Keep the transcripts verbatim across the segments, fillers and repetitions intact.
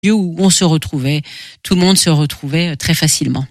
lieu où on se retrouvait, tout le monde se retrouvait très facilement.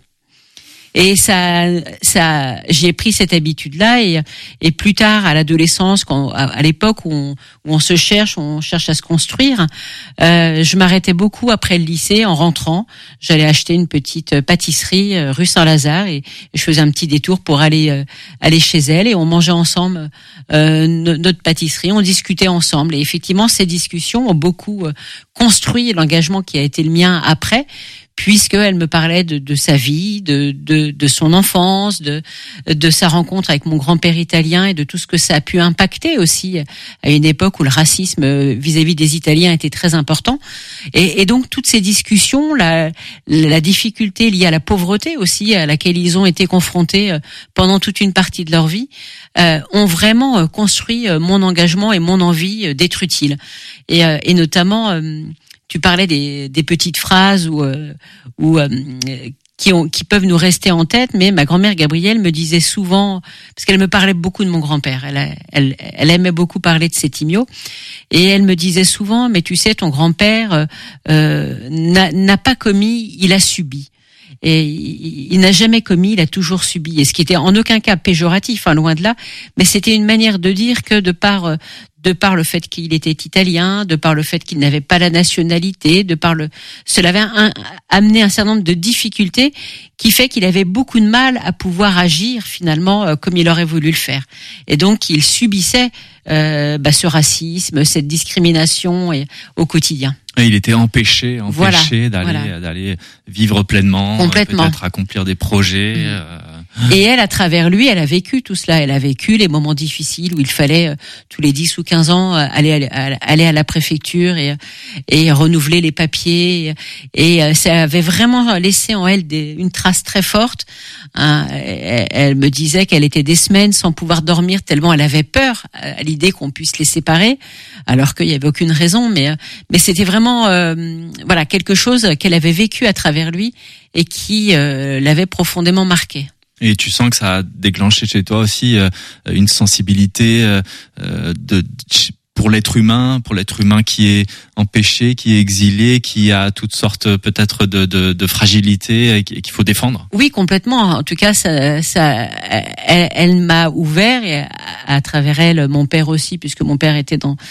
Et ça, ça, j'ai pris cette habitude-là et, et plus tard, à l'adolescence, quand, à, à l'époque où on, où on se cherche, on cherche à se construire, euh, je m'arrêtais beaucoup après le lycée. En rentrant, j'allais acheter une petite pâtisserie euh, rue Saint-Lazare et, et je faisais un petit détour pour aller euh, aller chez elle et on mangeait ensemble euh, notre pâtisserie, on discutait ensemble. Et effectivement, ces discussions ont beaucoup euh, construit l'engagement qui a été le mien après. Puisqu'elle me parlait de, de sa vie, de, de, de son enfance, de, de sa rencontre avec mon grand-père italien et de tout ce que ça a pu impacter aussi à une époque où le racisme vis-à-vis des Italiens était très important. Et, et donc toutes ces discussions, la, la difficulté liée à la pauvreté aussi à laquelle ils ont été confrontés pendant toute une partie de leur vie, euh, ont vraiment construit mon engagement et mon envie d'être utile. Et, et notamment... Euh, Tu parlais des, des petites phrases ou euh, ou euh, qui ont qui peuvent nous rester en tête, mais ma grand-mère Gabrielle me disait souvent, parce qu'elle me parlait beaucoup de mon grand-père, elle elle elle aimait beaucoup parler de Settimio, et elle me disait souvent, mais tu sais, ton grand-père euh, n'a, n'a pas commis, il a subi. Et il, il n'a jamais commis, il a toujours subi. Et ce qui était en aucun cas péjoratif, hein, loin de là, mais c'était une manière de dire que de par de par le fait qu'il était italien, de par le fait qu'il n'avait pas la nationalité, de par le, cela avait un, amené un certain nombre de difficultés qui fait qu'il avait beaucoup de mal à pouvoir agir finalement euh, comme il aurait voulu le faire. Et donc il subissait euh, bah, ce racisme, cette discrimination et, au quotidien. Et il était empêché, empêché voilà, d'aller, voilà. d'aller vivre pleinement, complètement, peut-être accomplir des projets. Mmh. Euh... Et elle, à travers lui, elle a vécu tout cela. Elle a vécu les moments difficiles où il fallait euh, tous les dix ou quinze ans euh, aller à, aller à la préfecture et, et renouveler les papiers. Et, et euh, ça avait vraiment laissé en elle des, une trace très forte. Hein, elle, elle me disait qu'elle était des semaines sans pouvoir dormir tellement elle avait peur à l'idée qu'on puisse les séparer, alors qu'il n'y avait aucune raison. Mais mais c'était vraiment euh, voilà quelque chose qu'elle avait vécu à travers lui et qui euh, l'avait profondément marquée. Et tu sens que ça a déclenché chez toi aussi euh, une sensibilité euh, de, de pour l'être humain, pour l'être humain qui est empêché, qui est exilé, qui a toutes sortes peut-être de, de, de fragilités et qu'il faut défendre. Oui, complètement. En tout cas, ça, ça, elle, elle m'a ouvert et à, à travers elle, mon père aussi, puisque mon père était dans,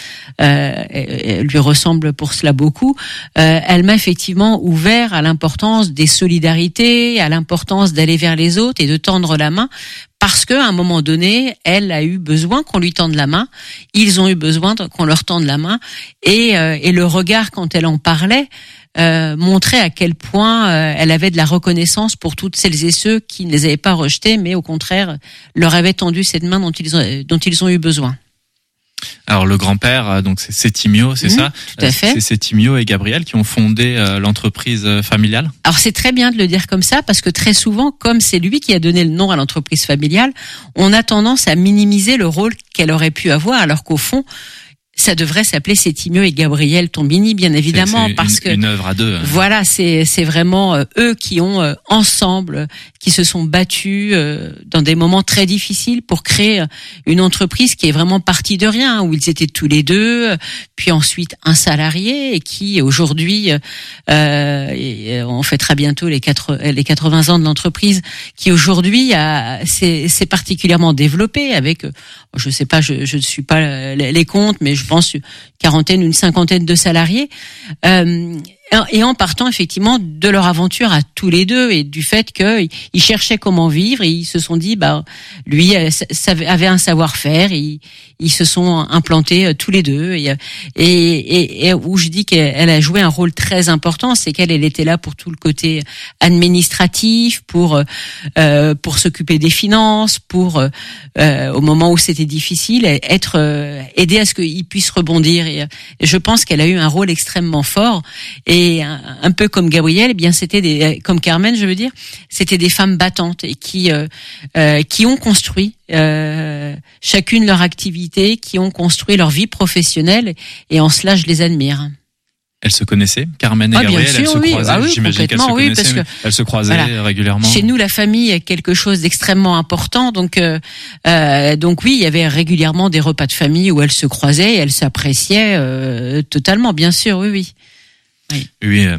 euh, lui ressemble pour cela beaucoup. Euh, elle m'a effectivement ouvert à l'importance des solidarités, à l'importance d'aller vers les autres et de tendre la main. Parce qu'à un moment donné, elle a eu besoin qu'on lui tende la main. Ils ont eu besoin qu'on leur tende la main. Et, euh, et le regard, quand elle en parlait, euh, montrait à quel point euh, elle avait de la reconnaissance pour toutes celles et ceux qui ne les avaient pas rejetés, mais au contraire leur avaient tendu cette main dont ils ont, dont ils ont eu besoin. Alors le grand-père, donc c'est Settimio, c'est mmh, ça ? Tout à fait. C'est Settimio et Gabrielle qui ont fondé euh, l'entreprise familiale. Alors c'est très bien de le dire comme ça parce que très souvent, comme c'est lui qui a donné le nom à l'entreprise familiale, on a tendance à minimiser le rôle qu'elle aurait pu avoir, alors qu'au fond, ça devrait s'appeler Settimio et Gabrielle Tombini, bien évidemment, c'est, c'est parce une, que une œuvre à deux. Hein. Voilà, c'est c'est vraiment euh, eux qui ont euh, ensemble, qui se sont battus euh, dans des moments très difficiles pour créer une entreprise qui est vraiment partie de rien, où ils étaient tous les deux, puis ensuite un salarié et qui aujourd'hui, euh, et on fêtera bientôt les quatre les quatre-vingts ans de l'entreprise, qui aujourd'hui a c'est c'est particulièrement développé avec, je sais pas, je je ne suis pas les comptes, mais je pense une quarantaine, une cinquantaine de salariés, euh, et en partant effectivement de leur aventure à tous les deux et du fait qu'ils cherchaient comment vivre et ils se sont dit, bah lui avait un savoir-faire, et ils, ils se sont implantés tous les deux et, et, et, et où je dis qu'elle a joué un rôle très important, c'est qu'elle elle était là pour tout le côté administratif, pour euh, pour s'occuper des finances, pour euh, au moment où c'était difficile, être euh, aider à ce qu'ils puissent rebondir et, et je pense qu'elle a eu un rôle extrêmement fort. Et Et un, un peu comme Gabrielle, eh bien c'était des, comme Carmen, je veux dire, c'était des femmes battantes et qui euh, euh, qui ont construit euh, chacune leur activité, qui ont construit leur vie professionnelle, et en cela je les admire. Elles se connaissaient, Carmen et ah, Gabrielle, bien sûr, elles se oui. croisaient, Ah, oui, j'imagine qu'elles se oui, connaissaient, parce que, elles se croisaient voilà. régulièrement. Chez nous, la famille est quelque chose d'extrêmement important, donc euh, euh, donc oui, il y avait régulièrement des repas de famille où elles se croisaient et elles s'appréciaient euh, totalement, bien sûr, oui, oui. Oui. Oui.